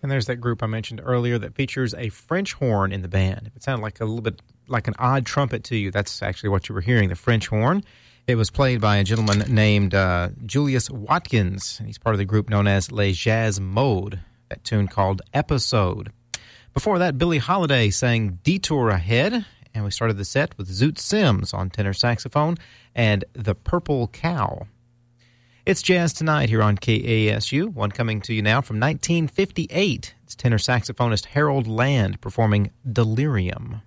And there's that group I mentioned earlier that features a French horn in the band. If it sounded like a little bit like an odd trumpet to you, that's actually what you were hearing, the French horn. It was played by a gentleman named Julius Watkins, and he's part of the group known as Les Jazz Mode, that tune called Episode. Before that, Billie Holiday sang Detour Ahead, and we started the set with Zoot Sims on tenor saxophone and The Purple Cow. It's Jazz Tonight here on KASU, one coming to you now from 1958. It's tenor saxophonist Harold Land performing Delirium.